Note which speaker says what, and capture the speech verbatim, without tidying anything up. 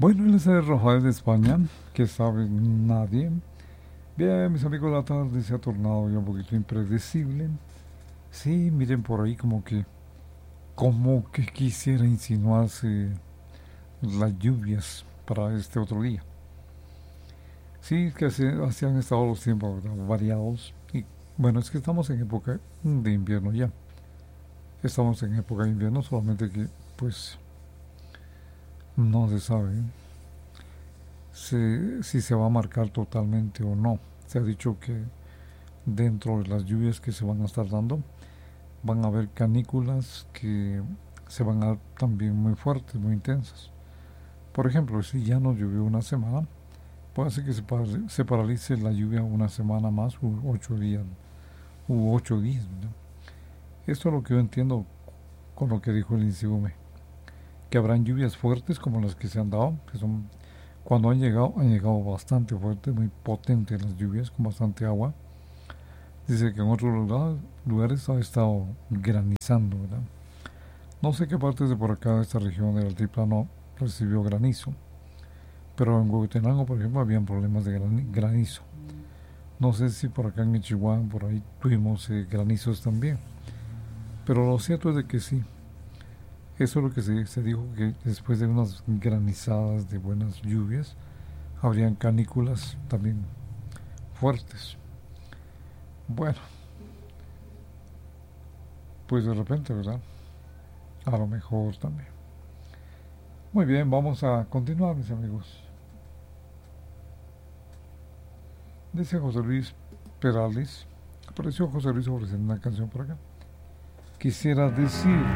Speaker 1: Bueno, él es el Rafael de España, que sabe nadie. Bien, mis amigos, la tarde se ha tornado ya un poquito impredecible. Sí, miren por ahí como que, como que quisiera insinuarse las lluvias para este otro día. Sí, que así, así han estado los tiempos, ¿verdad? Variados. Y bueno, es que estamos en época de invierno ya. Estamos en época de invierno, solamente que, pues, no se sabe si, si se va a marcar totalmente o no. Se ha dicho que dentro de las lluvias que se van a estar dando, van a haber canículas que se van a dar también muy fuertes, muy intensas. Por ejemplo, si ya no llovió una semana, puede ser que se, par se paralice la lluvia una semana más u ocho días. U ocho días, ¿no? Esto es lo que yo entiendo con lo que dijo el INSIGUME, que habrán lluvias fuertes como las que se han dado, que son cuando han llegado, han llegado bastante fuertes, muy potentes las lluvias, con bastante agua. Dice que en otros lugar, lugares ha estado granizando, ¿verdad? No sé qué partes de por acá de esta región del altiplano recibió granizo, pero en Huehuetenango, por ejemplo, habían problemas de granizo. No sé si por acá en Michoacán, por ahí tuvimos eh, granizos también. Pero lo cierto es de que sí. Eso es lo que se, se dijo, que después de unas granizadas de buenas lluvias, habrían canículas también fuertes. Bueno, pues de repente, ¿verdad? A lo mejor también. Muy bien, vamos a continuar, mis amigos. Dice José Luis Perales. Apareció José Luis ofreciendo una canción por acá. Quisiera decir